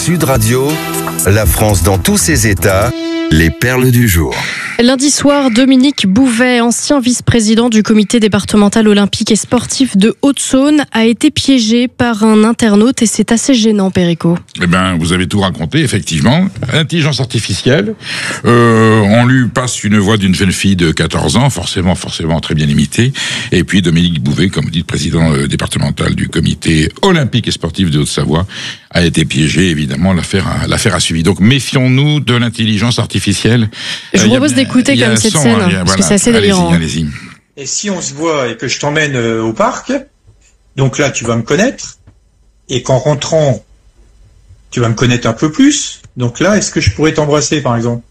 Sud Radio, la France dans tous ses états, les perles du jour. Lundi soir, Dominique Bouvet, ancien vice-président du comité départemental olympique et sportif de Haute-Saône, a été piégé par un internaute et c'est assez gênant, Perico. Eh ben, vous avez tout raconté, effectivement. Intelligence artificielle. On lui passe une voix d'une jeune fille de 14 ans, forcément très bien imitée. Et puis Dominique Bouvet, comme vous dites, président départemental du comité olympique et sportif de Haute-Savoie, a été piégé. Évidemment, l'affaire a suivi. Donc, méfions-nous de l'intelligence artificielle. Je vous propose d'écouter comme cette scène, parce que c'est assez délirant. Allez-y. Et si on se voit et que je t'emmène au parc, donc là, tu vas me connaître. Et qu'en rentrant, tu vas me connaître un peu plus. Donc là, est-ce que je pourrais t'embrasser, par exemple?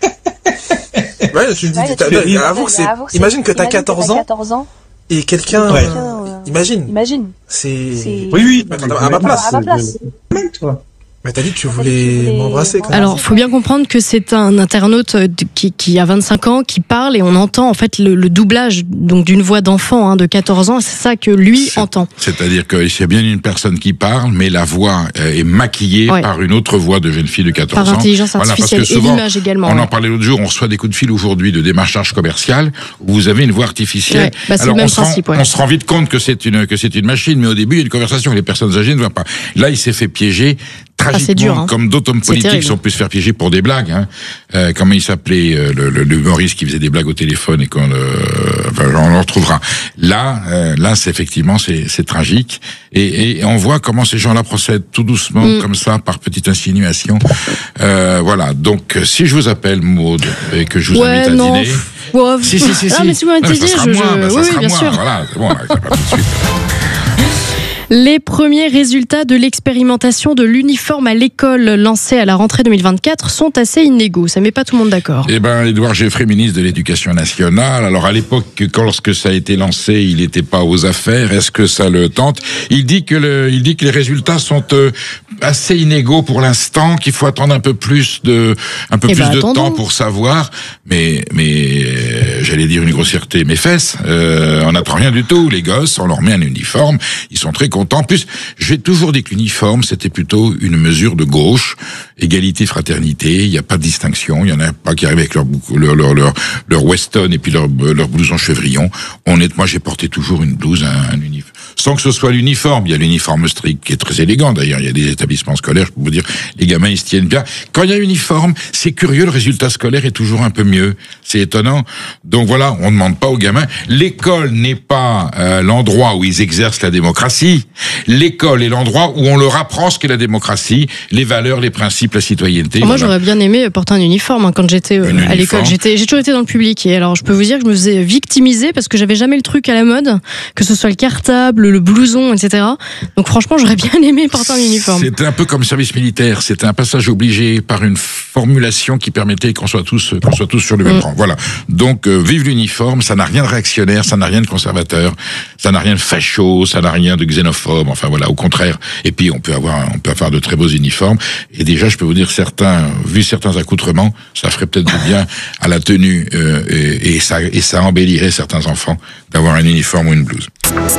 Ouais, je dis, imagine que t'as 14 ans et quelqu'un, imagine. C'est... Oui. À ma place. Toi. Mais t'as dit que tu voulais m'embrasser quand même. Alors, faut bien comprendre que c'est un internaute qui a 25 ans, qui parle et on entend en fait le doublage donc d'une voix d'enfant de 14 ans. C'est ça que lui entend. C'est-à-dire que c'est bien une personne qui parle, mais la voix est maquillée par une autre voix de jeune fille de 14 ans. Par intelligence artificielle et l'image également. On en parlait l'autre jour, on reçoit des coups de fil aujourd'hui de démarchage commercial où vous avez une voix artificielle. C'est alors, le même principe. On se rend vite compte que c'est une machine, mais au début, il y a une conversation que les personnes âgées ne voient pas. Là, il s'est fait piéger. Tragiquement, c'est dur, comme d'autres hommes politiques sont pu se faire piéger pour des blagues. Comment il s'appelait le humoriste qui faisait des blagues au téléphone et on le retrouvera. Là, c'est effectivement c'est tragique et on voit comment ces gens-là procèdent tout doucement comme ça par petite insinuation. Voilà. Donc si je vous appelle Maud et que je vous invite à dîner. Si. Ah mais si vous m'avez dit, oui, bien sûr. Voilà, c'est bon, là, ça va tout de suite. Les premiers résultats de l'expérimentation de l'uniforme à l'école lancée à la rentrée 2024 sont assez inégaux. Ça met pas tout le monde d'accord. Eh ben, Édouard Geoffrey, ministre de l'Éducation nationale. Alors, à l'époque, lorsque ça a été lancé, il n'était pas aux affaires. Est-ce que ça le tente? Il dit que les résultats sont assez inégaux pour l'instant, qu'il faut attendre un peu plus de temps pour savoir. Mais j'allais dire une grossièreté, mes fesses. On n'attend rien du tout. Les gosses, on leur met un uniforme. Ils sont très contents. En plus, j'ai toujours dit que l'uniforme, c'était plutôt une mesure de gauche, égalité, fraternité. Il n'y a pas de distinction. Il y en a pas qui arrivent avec leur Weston et puis leur blouson chevrillon. Moi, j'ai porté toujours une blouse, un uniforme. Sans que ce soit l'uniforme. Il y a l'uniforme strict qui est très élégant. D'ailleurs, il y a des établissements scolaires, je peux vous dire, les gamins, ils se tiennent bien. Quand il y a uniforme, c'est curieux, le résultat scolaire est toujours un peu mieux. C'est étonnant. Donc voilà, on ne demande pas aux gamins. L'école n'est pas l'endroit où ils exercent la démocratie. L'école est l'endroit où on leur apprend ce qu'est la démocratie, les valeurs, les principes, la citoyenneté. Moi, j'aurais bien aimé porter un uniforme quand j'étais à l'école. J'ai toujours été dans le public. Et alors, je peux vous dire que je me faisais victimiser parce que j'avais jamais le truc à la mode, que ce soit le cartable, le blouson, etc. Donc franchement, j'aurais bien aimé porter un uniforme. C'était un peu comme le service militaire. C'était un passage obligé par une formulation qui permettait qu'on soit tous sur le même rang. Voilà. Donc, vive l'uniforme. Ça n'a rien de réactionnaire, ça n'a rien de conservateur, ça n'a rien de facho, ça n'a rien de xénophobe. Enfin voilà, au contraire. Et puis on peut avoir de très beaux uniformes. Et déjà, je peux vous dire vu certains accoutrements, ça ferait peut-être du bien à la tenue et ça embellirait certains enfants d'avoir un uniforme ou une blouse.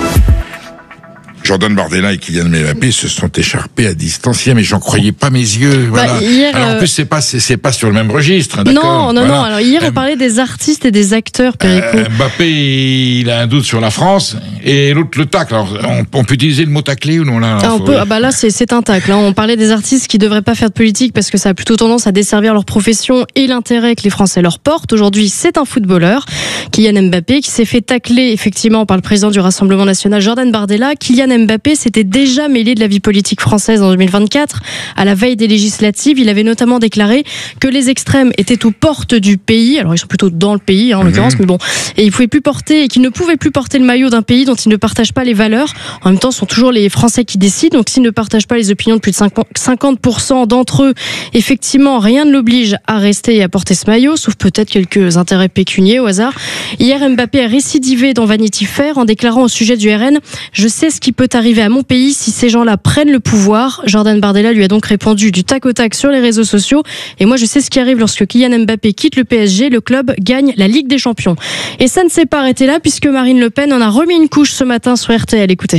Jordan Bardella et Kylian Mbappé se sont écharpés à distance hier, mais j'en croyais pas mes yeux. Voilà. Hier, alors en plus c'est pas sur le même registre, d'accord. Non. Alors hier on parlait des artistes et des acteurs, Perico. Mbappé, il a un doute sur la France et l'autre le tacle. Alors on peut utiliser le mot tacler ou non là? Là c'est un tacle. On parlait des artistes qui devraient pas faire de politique parce que ça a plutôt tendance à desservir leur profession et l'intérêt que les Français leur portent. Aujourd'hui, c'est un footballeur, Kylian Mbappé, qui s'est fait tacler effectivement par le président du Rassemblement national, Jordan Bardella. Kylian Mbappé s'était déjà mêlé de la vie politique française en 2024. À la veille des législatives, il avait notamment déclaré que les extrêmes étaient aux portes du pays. Alors ils sont plutôt dans le pays en l'occurrence, mais bon. Et il qu'il ne pouvait plus porter le maillot d'un pays dont il ne partage pas les valeurs. En même temps, ce sont toujours les Français qui décident. Donc s'ils ne partagent pas les opinions de plus de 50% d'entre eux, effectivement, rien ne l'oblige à rester et à porter ce maillot, sauf peut-être quelques intérêts pécuniaires au hasard. Hier, Mbappé a récidivé dans Vanity Fair en déclarant au sujet du RN: je sais ce qui peut arriver à mon pays si ces gens-là prennent le pouvoir. Jordan Bardella lui a donc répondu du tac au tac sur les réseaux sociaux. Et moi, je sais ce qui arrive lorsque Kylian Mbappé quitte le PSG. Le club gagne la Ligue des Champions. Et ça ne s'est pas arrêté là puisque Marine Le Pen en a remis une couche ce matin sur RTL. Écoutez.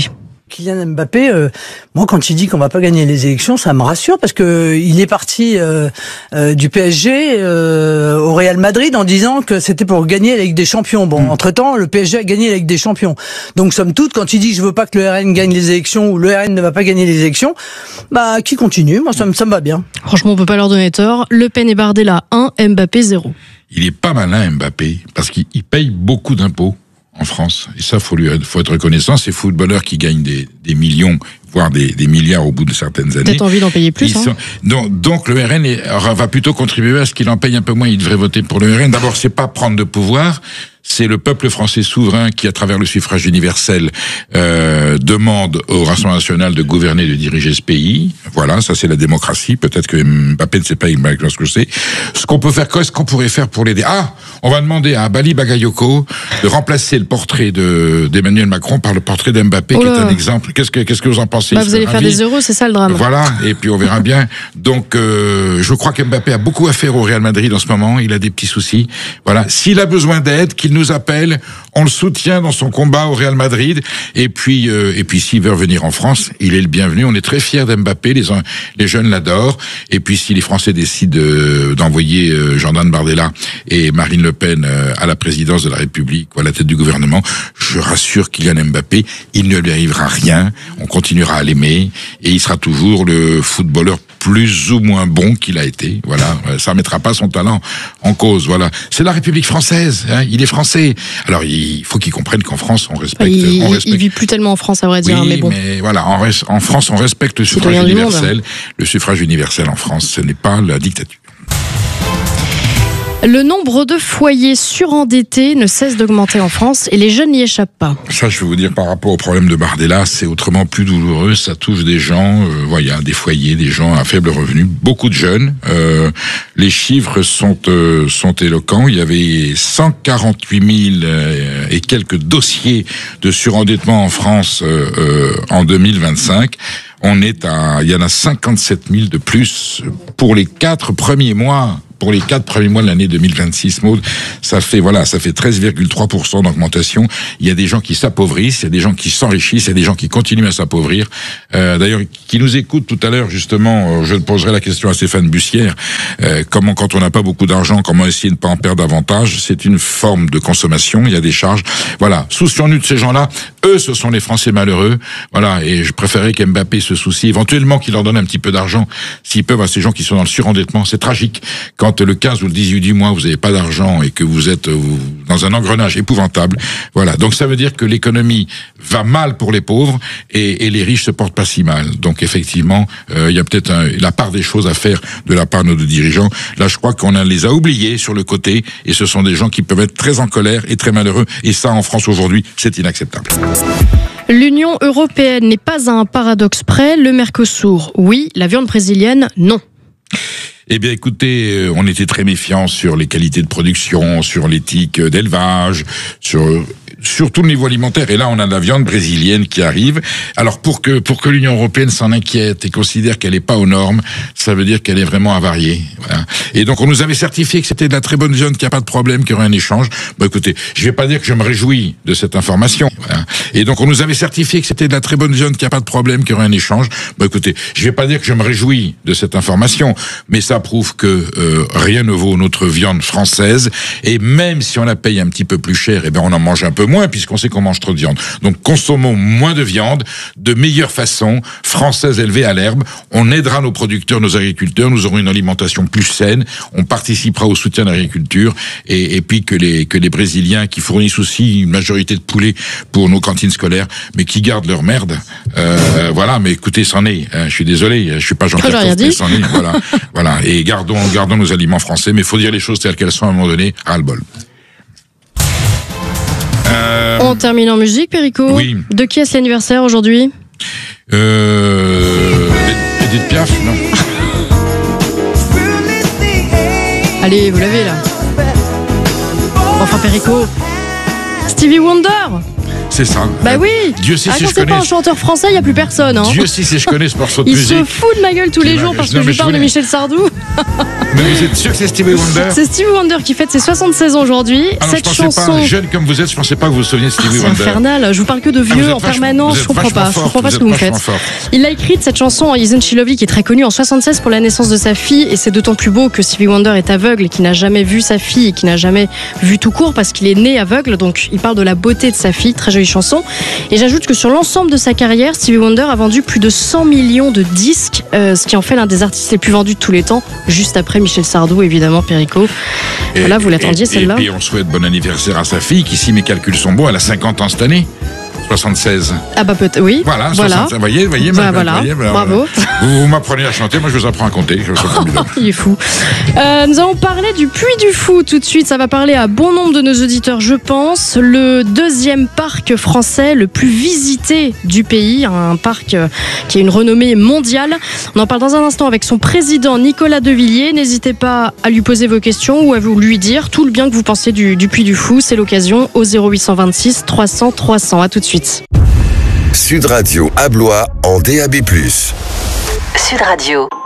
Kylian Mbappé, moi quand il dit qu'on va pas gagner les élections, ça me rassure parce que il est parti du PSG au Real Madrid en disant que c'était pour gagner la Ligue des Champions. Bon, entre-temps, le PSG a gagné la Ligue des Champions. Donc somme toute, quand il dit je veux pas que le RN gagne les élections ou le RN ne va pas gagner les élections, bah qui continue, moi ça me va bien. Franchement, on peut pas leur donner tort. Le Pen et Bardella 1, Mbappé 0. Il est pas malin Mbappé parce qu'il paye beaucoup d'impôts en France. Et ça, faut être reconnaissant. Ces footballeurs qui gagnent des millions, voire des milliards au bout de certaines années. Peut-être envie d'en payer plus. Donc le RN va plutôt contribuer à ce qu'il en paye un peu moins. Il devrait voter pour le RN. D'abord, c'est pas prendre de pouvoir. C'est le peuple français souverain qui, à travers le suffrage universel, demande au Rassemblement national de gouverner, de diriger ce pays. Voilà, ça c'est la démocratie. Peut-être que Mbappé ne sait pas exactement ce que c'est. Ce qu'on peut faire, qu'est-ce qu'on pourrait faire pour l'aider? On va demander à Bali Bagayoko de remplacer le portrait d'Emmanuel Macron par le portrait d'Mbappé, qui est un exemple. Qu'est-ce que vous en pensez? Vous allez faire des euros, c'est ça le drame. Voilà, et puis on verra bien. Donc, je crois qu'Mbappé a beaucoup à faire au Real Madrid en ce moment. Il a des petits soucis. Voilà, s'il a besoin d'aide, qu'il nous appelle, on le soutient dans son combat au Real Madrid. Et puis s'il veut revenir en France, il est le bienvenu. On est très fiers d'Mbappé, les jeunes l'adorent. Et puis si les Français décident d'envoyer Jordan Bardella et Marine Le Pen à la présidence de la République ou à la tête du gouvernement, je rassure Kylian Mbappé, il ne lui arrivera rien. On continuera à l'aimer et il sera toujours le footballeur plus ou moins bon qu'il a été. Voilà, ça mettra pas son talent en cause. Voilà, c'est la République française. Il est français. Alors il faut qu'il comprenne qu'en France on respecte. Il vit plus tellement en France, à vrai dire. Oui, mais bon. Mais voilà, en France on respecte le suffrage universel. Le suffrage universel en France, ce n'est pas la dictature. Le nombre de foyers surendettés ne cesse d'augmenter en France et les jeunes n'y échappent pas. Ça, je vais vous dire, par rapport au problème de Bardella, c'est autrement plus douloureux. Ça touche des gens, des foyers, des gens à faible revenu, beaucoup de jeunes. Les chiffres sont éloquents. Il y avait 148 000 et quelques dossiers de surendettement en France en 2025. Il y en a 57 000 de plus pour les 4 premiers mois. Pour les 4 premiers mois de l'année 2026, Maud, ça fait 13,3% d'augmentation. Il y a des gens qui s'appauvrissent, il y a des gens qui s'enrichissent, il y a des gens qui continuent à s'appauvrir. D'ailleurs, qui nous écoutent tout à l'heure, justement, je poserai la question à Stéphane Bussière. Comment, quand on n'a pas beaucoup d'argent, comment essayer de ne pas en perdre davantage? C'est une forme de consommation, il y a des charges. Voilà, soucions-nous de ces gens-là. Eux, ce sont les Français malheureux. Voilà, et je préférerais qu'Mbappé se soucie, éventuellement qu'il leur donne un petit peu d'argent, s'ils peuvent, à ces gens qui sont dans le surendettement. C'est tragique. Quand le 15 ou le 18 du mois, vous n'avez pas d'argent et que vous êtes dans un engrenage épouvantable. Voilà. Donc ça veut dire que l'économie va mal pour les pauvres et les riches se portent pas si mal. Donc effectivement, il y a peut-être la part des choses à faire de la part de nos dirigeants. Là, je crois qu'on les a oubliés sur le côté et ce sont des gens qui peuvent être très en colère et très malheureux. Et ça, en France aujourd'hui, c'est inacceptable. L'Union européenne n'est pas à un paradoxe près. Le Mercosur, oui. La viande brésilienne, non. Eh bien, écoutez, on était très méfiants sur les qualités de production, sur l'éthique d'élevage, sur tout le niveau alimentaire. Et là, on a de la viande brésilienne qui arrive. Alors, pour que l'Union européenne s'en inquiète et considère qu'elle n'est pas aux normes, ça veut dire qu'elle est vraiment avariée. Voilà. Et donc, on nous avait certifié que c'était de la très bonne viande, qu'il n'y a pas de problème, qu'il y aurait un échange. Bon, écoutez, je vais pas dire que je me réjouis de cette information. Voilà. Et donc, on nous avait certifié que c'était de la très bonne viande, qu'il n'y a pas de problème, qu'il y aurait un échange. Bon, écoutez, je vais pas dire que je me réjouis de cette information, mais ça prouve que rien ne vaut notre viande française. Et même si on la paye un petit peu plus cher, eh ben on en mange un peu moins, puisqu'on sait qu'on mange trop de viande. Donc consommons moins de viande, de meilleure façon, française élevée à l'herbe. On aidera nos producteurs, nos agriculteurs, nous aurons une alimentation plus saine, on participera au soutien de l'agriculture, et puis que les Brésiliens qui fournissent aussi une majorité de poulets pour nos cantines scolaires, mais qui gardent leur merde, voilà, mais écoutez, c'en est, je suis désolé, je suis pas Jean-Pierre Coff, mais c'en est, voilà, et gardons nos aliments français, mais il faut dire les choses telles qu'elles sont à un moment donné, ras-le-bol. On termine en musique, Perico. Oui. De qui est-ce l'anniversaire aujourd'hui? Edith Piaf, non. Allez, vous l'avez là. Enfin, Perico. Stevie Wonder. C'est ça. Bah oui. Dieu sait si quand je c'est connais. pas un chanteur français, il n'y a plus personne. Hein. Dieu sait si je connais ce morceau de il musique. se fout de ma gueule tous les jours parce que je lui parle de Michel Sardou. Mais vous êtes sûr que c'est Stevie Wonder? C'est Stevie Wonder qui fête ses 76 ans aujourd'hui. Cette je pensais chanson. pas, jeune comme vous êtes, je pensais pas que vous vous souveniez de Stevie Wonder. C'est infernal. Je vous parle que de vieux en permanence. Je comprends pas. Je comprends pas ce que vous me faites. Il a écrit cette chanson Isn't She Lovely qui est très connue en 76 pour la naissance de sa fille et c'est d'autant plus beau que Stevie Wonder est aveugle et qui n'a jamais vu sa fille et qui n'a jamais vu tout court parce qu'il est né aveugle. Donc il parle de la beauté de sa fille. Très jolie chanson. Et j'ajoute que sur l'ensemble de sa carrière, Stevie Wonder a vendu plus de 100 millions de disques, ce qui en fait l'un des artistes les plus vendus de tous les temps, juste après Michel Sardou, évidemment, Perico. Voilà, vous l'attendiez celle-là. Et puis on souhaite bon anniversaire à sa fille qui, si mes calculs sont bons, elle a 50 ans cette année. 76. Ah bah peut-être, oui. Voilà, 76. Vous voyez, bravo. Vous m'apprenez à chanter, moi je vous apprends à compter. Il est fou. Nous allons parler du Puy du Fou tout de suite. Ça va parler à bon nombre de nos auditeurs, je pense. Le deuxième parc français le plus visité du pays. Un parc qui a une renommée mondiale. On en parle dans un instant avec son président Nicolas Devilliers. N'hésitez pas à lui poser vos questions ou à vous lui dire tout le bien que vous pensez du Puy du Fou. C'est l'occasion au 0826 300 300. À tout de suite. Sud Radio à Blois en DAB+. Sud Radio.